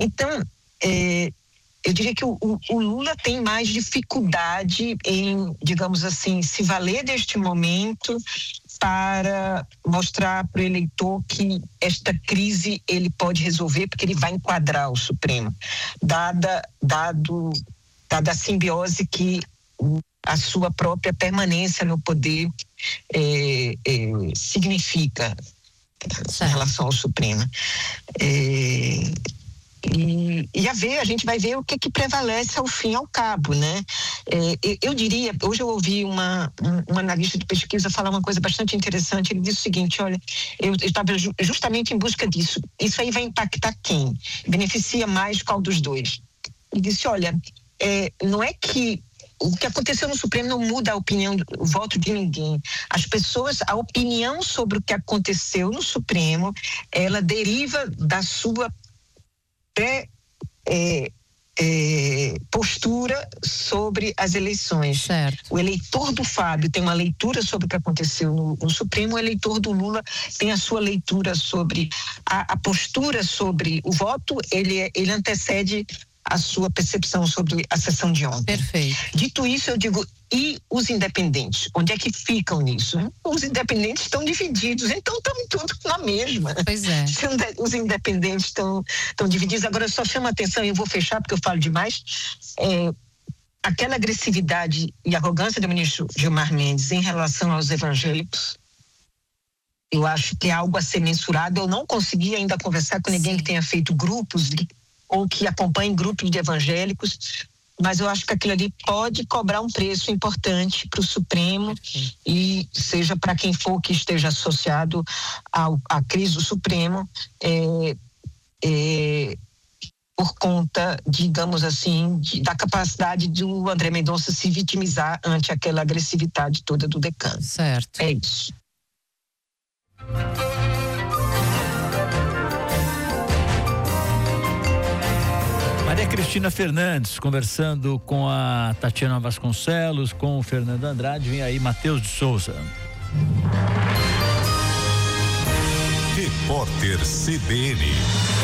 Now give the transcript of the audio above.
Então, eu diria que o Lula tem mais dificuldade em, digamos assim, se valer deste momento para mostrar para o eleitor que esta crise ele pode resolver, porque ele vai enquadrar o Supremo, dada a simbiose que a sua própria permanência no poder significa em relação ao Supremo. E a gente vai ver o que prevalece ao fim e ao cabo, né? Eu diria, hoje eu ouvi um analista de pesquisa falar uma coisa bastante interessante. Ele disse o seguinte: olha, eu estava justamente em busca disso. Isso aí vai impactar quem? Beneficia mais qual dos dois? Ele disse: olha, não é que o que aconteceu no Supremo não muda a opinião, o voto de ninguém. As pessoas, a opinião sobre o que aconteceu no Supremo, ela deriva da sua postura sobre as eleições. Certo. O eleitor do Fábio tem uma leitura sobre o que aconteceu no Supremo, o eleitor do Lula tem a sua leitura sobre a postura sobre o voto, ele antecede a sua percepção sobre a sessão de ontem. Perfeito. Dito isso, eu digo, e os independentes? Onde é que ficam nisso? Os independentes estão divididos, então estamos todos na mesma. Pois é. Os independentes estão divididos. Agora, eu só chamo a atenção, e eu vou fechar porque eu falo demais, aquela agressividade e arrogância do ministro Gilmar Mendes em relação aos evangélicos, eu acho que é algo a ser mensurado. Eu não consegui ainda conversar com ninguém que tenha feito grupos ou que acompanhe grupos de evangélicos, mas eu acho que aquilo ali pode cobrar um preço importante para o Supremo, e seja para quem for que esteja associado à crise do Supremo, por conta, digamos assim, da capacidade do André Mendonça se vitimizar ante aquela agressividade toda do decano. Certo. É isso. Maria Cristina Fernandes conversando com a Tatiana Vasconcelos, com o Fernando Andrade. Vem aí Matheus de Souza. Repórter CBN.